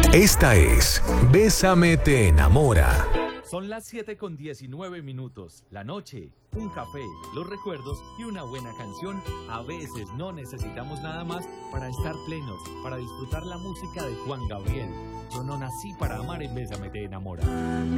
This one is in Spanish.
Esta es Bésame te enamora. Son las 7:19. La noche, un café, los recuerdos y una buena canción. A veces no necesitamos nada más para estar plenos, para disfrutar la música de Juan Gabriel. Yo no nací para amar en Bésame te enamora.